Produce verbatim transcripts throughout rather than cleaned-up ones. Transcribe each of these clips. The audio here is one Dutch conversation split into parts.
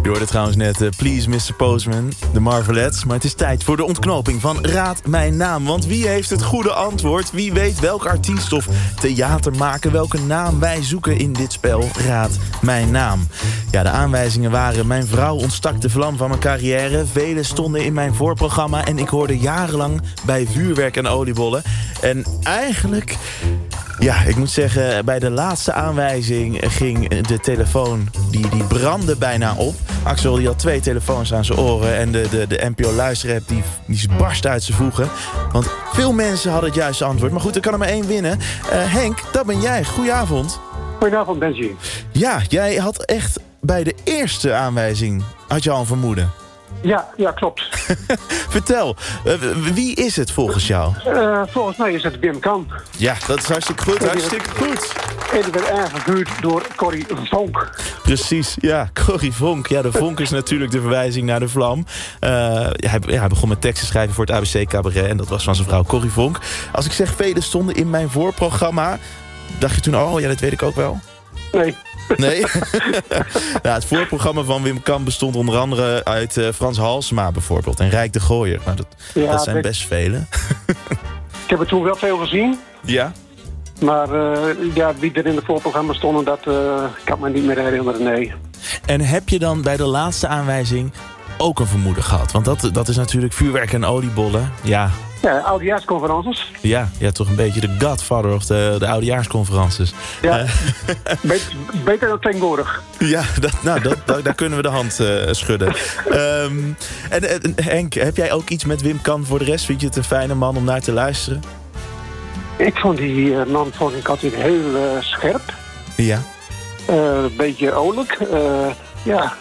Je hoorde trouwens net uh, Please mister Postman, de Marvelettes. Maar het is tijd voor de ontknoping van Raad Mijn Naam. Want wie heeft het goede antwoord? Wie weet welk artiest of theatermaker welke naam wij zoeken in dit spel Raad Mijn Naam? Ja, de aanwijzingen waren: mijn vrouw ontstak de vlam van mijn carrière. Velen stonden in mijn voorprogramma en ik hoorde jarenlang bij vuurwerk en oliebollen. En eigenlijk... Ja, ik moet zeggen, bij de laatste aanwijzing ging de telefoon, die, die brandde bijna op. Axel die had twee telefoons aan zijn oren en de, de, de N P O-luisterapp die, die barst uit zijn voegen. Want veel mensen hadden het juiste antwoord. Maar goed, er kan er maar één winnen. Uh, Henk, dat ben jij. Goedenavond. Goedenavond, Benji. Ja, jij had echt bij de eerste aanwijzing, had je al een vermoeden. Ja, ja, klopt. Vertel, uh, wie is het volgens jou? Uh, volgens mij is het Wim Kan. Ja, dat is hartstikke goed, hartstikke goed. En die werd aangevuurd door Corrie Vonk. Precies, ja, Corrie Vonk. Ja, de vonk is natuurlijk de verwijzing naar de vlam. Uh, ja, hij, ja, hij begon met teksten schrijven voor het A B C Cabaret en dat was van zijn vrouw Corrie Vonk. Als ik zeg velen stonden in mijn voorprogramma, dacht je toen, oh ja, dat weet ik ook wel? Nee. Nee? Nou, het voorprogramma van Wim Kan bestond onder andere uit uh, Frans Halsema bijvoorbeeld en Rijk de Gooier. Nou, dat, ja, dat zijn weet... best vele. Ik heb er toen wel veel gezien. Ja? Maar uh, ja, wie er in het voorprogramma stonden, dat uh, kan me niet meer herinneren, nee. En heb je dan bij de laatste aanwijzing ook een vermoeden gehad? Want dat, dat is natuurlijk vuurwerk en oliebollen. Ja. Ja, oudejaarsconferences. Ja, ja, toch een beetje de godfather of de, de oudejaarsconferences. Ja, uh. beter, beter dan tegenwoordig. Ja, dat, nou, dat, dat, daar kunnen we de hand uh, schudden. Um, en, en Henk, heb jij ook iets met Wim Kan voor de rest? Vind je het een fijne man om naar te luisteren? Ik vond die uh, man vond ik altijd heel uh, scherp. Ja. Uh, een beetje oorlijk. Uh, ja...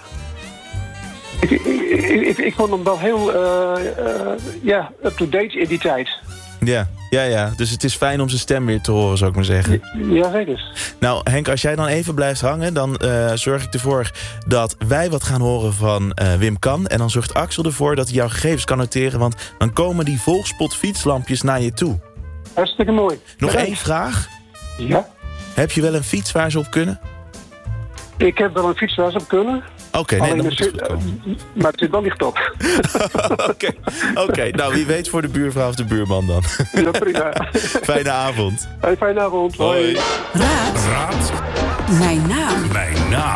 Ik, ik, ik, ik vond hem wel heel uh, uh, ja, up-to-date in die tijd. Ja, ja, ja. Dus het is fijn om zijn stem weer te horen, zou ik maar zeggen. Ja, zeker. Nou, Henk, als jij dan even blijft hangen, dan uh, zorg ik ervoor dat wij wat gaan horen van uh, Wim Kan. En dan zorgt Axel ervoor dat hij jouw gegevens kan noteren, want dan komen die volgspot fietslampjes naar je toe. Hartstikke mooi. Nog ja. één vraag. Ja? Heb je wel een fiets waar ze op kunnen? Ik heb wel een fiets waar ze op kunnen. Oké, okay, nee, dan moet het goed komen. Maar het zit wel licht op. Oké, okay, okay. Nou, wie weet voor de buurvrouw of de buurman dan. Ja, prima. Fijne avond. Hey, fijne avond. Hoi. Raad. Raad. Mijn naam. Mijn naam.